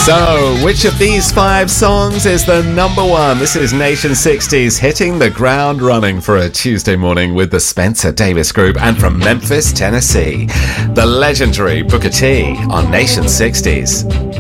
So, which of these 5 songs is the number one? This is Nation 60s hitting the ground running for a Tuesday morning with the Spencer Davis Group, and from Memphis, Tennessee, the legendary Booker T on Nation 60s.